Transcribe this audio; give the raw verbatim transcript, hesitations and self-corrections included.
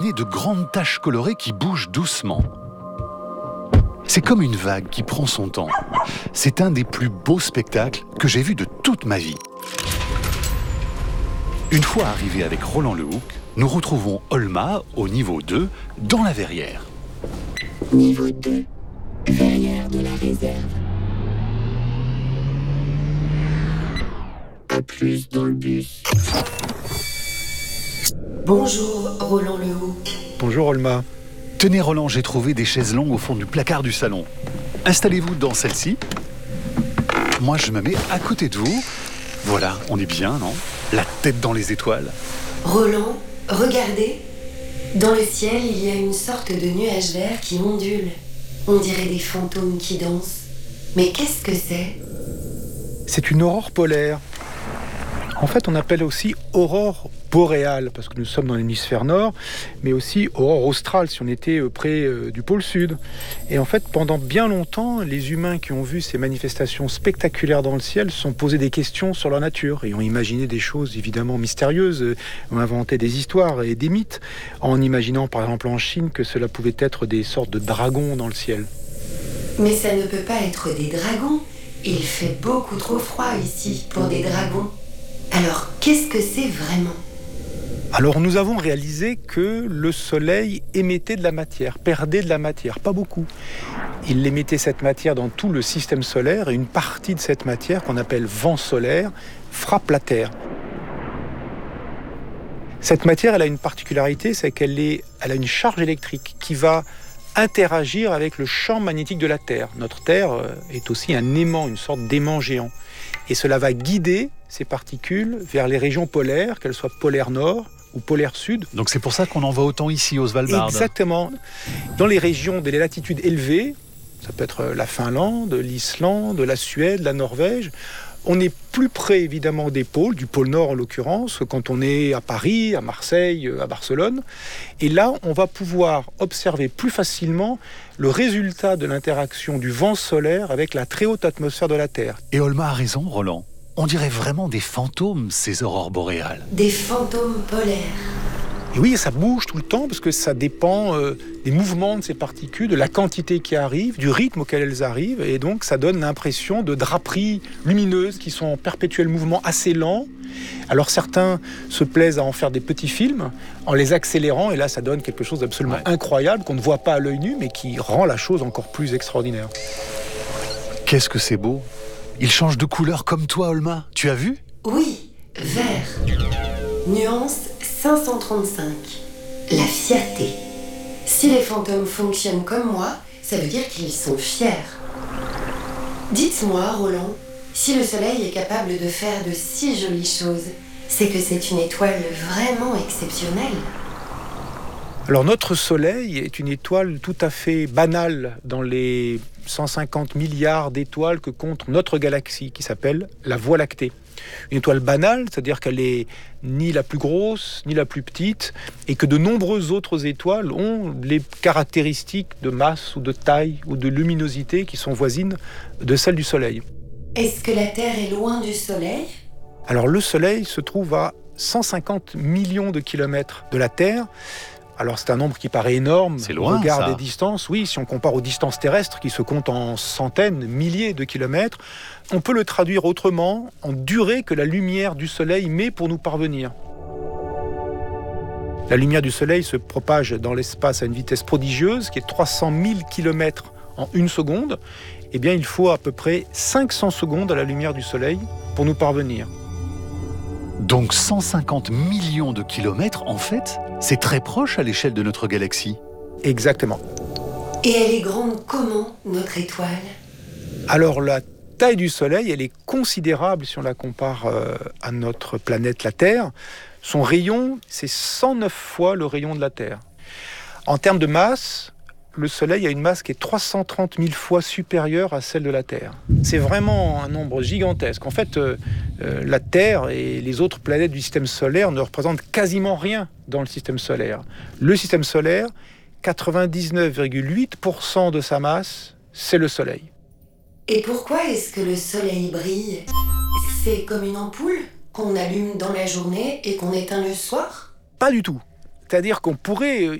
voyez de grandes taches colorées qui bougent doucement. C'est comme une vague qui prend son temps. C'est un des plus beaux spectacles que j'ai vu de toute ma vie. Une fois arrivés avec Roland Lehoucq, nous retrouvons Olma au niveau deux, dans la verrière. Niveau deux, verrière de la réserve. À plus dans le bus. Bonjour, Roland Lehoucq. Bonjour Olma. Tenez Roland, j'ai trouvé des chaises longues au fond du placard du salon. Installez-vous dans celle-ci. Moi, je me mets à côté de vous. Voilà, on est bien, non? La tête dans les étoiles. Roland, regardez. Dans le ciel, il y a une sorte de nuage vert qui ondule. On dirait des fantômes qui dansent. Mais qu'est-ce que c'est? C'est une aurore polaire. En fait, on appelle aussi aurore boréale, parce que nous sommes dans l'hémisphère nord, mais aussi aurore australe, si on était près du pôle sud. Et en fait, pendant bien longtemps, les humains qui ont vu ces manifestations spectaculaires dans le ciel se sont posés des questions sur leur nature et ont imaginé des choses évidemment mystérieuses, ont inventé des histoires et des mythes, en imaginant par exemple en Chine que cela pouvait être des sortes de dragons dans le ciel. Mais ça ne peut pas être des dragons. Il fait beaucoup trop froid ici pour des dragons. Alors, qu'est-ce que c'est vraiment? Alors, nous avons réalisé que le Soleil émettait de la matière, perdait de la matière, pas beaucoup. Il émettait cette matière dans tout le système solaire et une partie de cette matière, qu'on appelle vent solaire, frappe la Terre. Cette matière, elle a une particularité, c'est qu'elle est, elle a une charge électrique qui va interagir avec le champ magnétique de la Terre. Notre Terre est aussi un aimant, une sorte d'aimant géant. Et cela va guider ces particules vers les régions polaires, qu'elles soient polaire nord ou polaire sud. Donc c'est pour ça qu'on en voit autant ici, au Svalbard. Exactement. Dans les régions des latitudes élevées, ça peut être la Finlande, l'Islande, la Suède, la Norvège, on est plus près évidemment des pôles, du pôle Nord en l'occurrence, quand on est à Paris, à Marseille, à Barcelone. Et là, on va pouvoir observer plus facilement le résultat de l'interaction du vent solaire avec la très haute atmosphère de la Terre. Et Olma a raison, Roland. On dirait vraiment des fantômes, ces aurores boréales. Des fantômes polaires. Et oui, ça bouge tout le temps parce que ça dépend euh, des mouvements de ces particules, de la quantité qui arrive, du rythme auquel elles arrivent. Et donc, ça donne l'impression de draperies lumineuses qui sont en perpétuel mouvement assez lent. Alors, certains se plaisent à en faire des petits films en les accélérant. Et là, ça donne quelque chose d'absolument ouais. incroyable qu'on ne voit pas à l'œil nu, mais qui rend la chose encore plus extraordinaire. Qu'est-ce que c'est beau! Il change de couleur comme toi, Olma. Tu as vu? Oui, vert. Nuance cinq cent trente-cinq. La fierté. Si les fantômes fonctionnent comme moi, ça veut dire qu'ils sont fiers. Dites-moi, Roland, si le Soleil est capable de faire de si jolies choses, c'est que c'est une étoile vraiment exceptionnelle. Alors notre Soleil est une étoile tout à fait banale dans les cent cinquante milliards d'étoiles que compte notre galaxie, qui s'appelle la Voie lactée. Une étoile banale, c'est-à-dire qu'elle est ni la plus grosse, ni la plus petite, et que de nombreuses autres étoiles ont les caractéristiques de masse ou de taille ou de luminosité qui sont voisines de celles du Soleil. Est-ce que la Terre est loin du Soleil? Alors le Soleil se trouve à cent cinquante millions de kilomètres de la Terre. Alors c'est un nombre qui paraît énorme c'est loin, au regard ça. des distances. Oui, si on compare aux distances terrestres qui se comptent en centaines, milliers de kilomètres, on peut le traduire autrement en durée que la lumière du Soleil met pour nous parvenir. La lumière du Soleil se propage dans l'espace à une vitesse prodigieuse, qui est trois cent mille kilomètres en une seconde. Eh bien, il faut à peu près cinq cents secondes à la lumière du Soleil pour nous parvenir. Donc cent cinquante millions de kilomètres, en fait, c'est très proche à l'échelle de notre galaxie. Exactement. Et elle est grande comment, notre étoile? Alors la taille du Soleil, elle est considérable si on la compare euh, à notre planète, la Terre. Son rayon, c'est cent neuf fois le rayon de la Terre. En termes de masse, le Soleil a une masse qui est trois cent trente mille fois supérieure à celle de la Terre. C'est vraiment un nombre gigantesque. En fait, euh, euh, la Terre et les autres planètes du système solaire ne représentent quasiment rien dans le système solaire. Le système solaire, quatre-vingt-dix-neuf virgule huit pour cent de sa masse, c'est le Soleil. Et pourquoi est-ce que le Soleil brille? C'est comme une ampoule qu'on allume dans la journée et qu'on éteint le soir? Pas du tout. C'est-à-dire qu'on pourrait